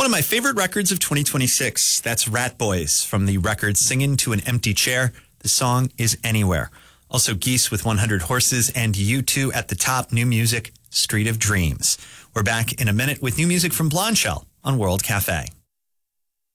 One of my favorite records of 2026. That's Rat Boys from the record Singin' to an Empty Chair. The song is Anywhere. Also Geese with 100 Horses and U2 at the top. New music, Street of Dreams. We're back in a minute with new music from Blondshell on World Cafe.